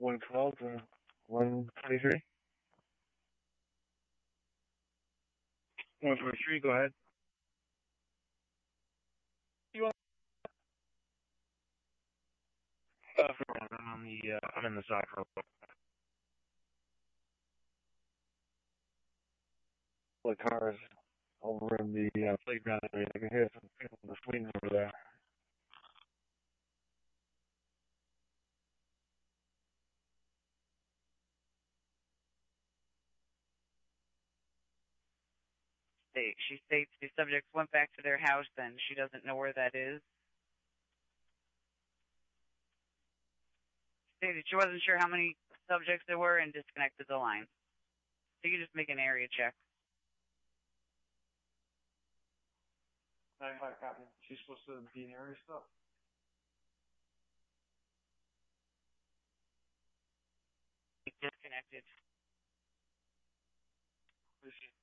112 to 123. 123, go ahead. You want? I'm in the soccer. The cars over in the playground area. I can hear some people in the swings over there. She states the subjects went back to their house, and she doesn't know where that is. Stated she wasn't sure how many subjects there were and disconnected the line. So you can just make an area check. 95 copy. She's supposed to be in area stuff. Disconnected.